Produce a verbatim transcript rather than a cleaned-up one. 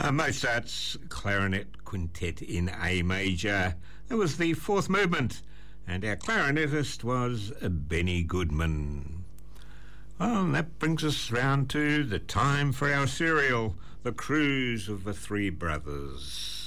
Uh, Mozart's Clarinet Quintet in A major. That was the fourth movement, and our clarinetist was Benny Goodman. Well, and that brings us round to the time for our serial, The Cruise of the Three Brothers.